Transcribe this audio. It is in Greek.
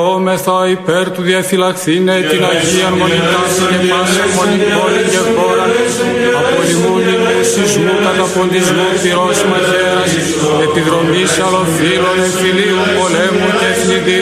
Όμεθα υπέρ του διαφυλαχθήνε την Αγίαν Μονικάση και πάσα μονή πόλη και χώρα, απολυμούν ημούς σεισμού, καταποντισμού, πυρός μαχαίρας, επιδρομής αλλοφύλων, εμφυλίου πολέμου και εθνιδίου.